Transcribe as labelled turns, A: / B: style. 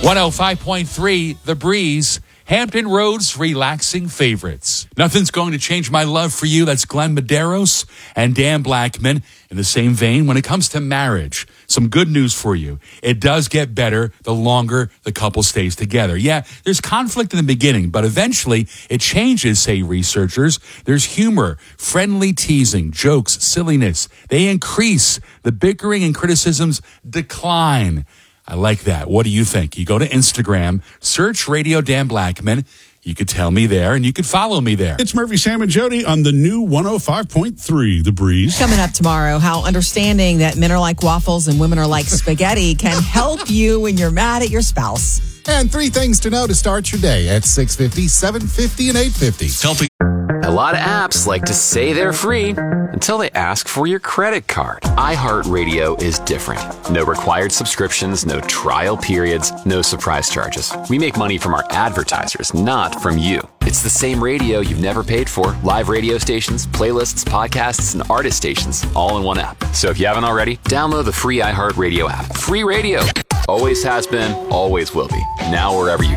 A: 105.3, The Breeze, Hampton Roads relaxing favorites. Nothing's going to change my love for you. That's Glenn Medeiros and Dan Blackman. In the same vein, when it comes to marriage, some good news for you. It does get better the longer the couple stays together. Yeah, there's conflict in the beginning, but eventually it changes, say researchers. There's humor, friendly teasing, jokes, silliness. They increase. The bickering and criticisms decline. I like that. What do you think? You go to Instagram, search Radio Dan Blackman. You could tell me there, and you could follow me there.
B: It's Murphy, Sam, and Jody on the new 105.3, The Breeze.
C: Coming up tomorrow, how understanding that men are like waffles and women are like spaghetti can help you when you're mad at your spouse.
D: And 3 things to know to start your day at 6:50, 7:50, and 8:50.
E: A lot of apps like to say they're free until they ask for your credit card. iHeartRadio is different. No required subscriptions, no trial periods, no surprise charges. We make money from our advertisers, not from you. It's the same radio you've never paid for. Live radio stations, playlists, podcasts, and artist stations, all in one app. So if you haven't already, download the free iHeartRadio app. Free radio. Always has been, always will be. Now wherever you